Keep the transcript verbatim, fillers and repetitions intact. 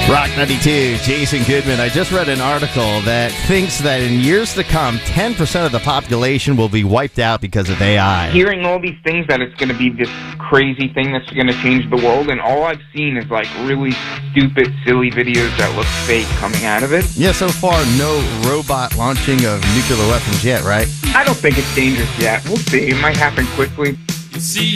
Rock ninety-two, Jason Goodman. I just read an article that thinks that in years to come, ten percent of the population will be wiped out because of A I. Hearing all these things that it's going to be this crazy thing that's going to change the world, and all I've seen is like really stupid, silly videos that look fake coming out of it. Yeah, so far, no robot launching of nuclear weapons yet, right? I don't think it's dangerous yet. We'll see. It might happen quickly. You see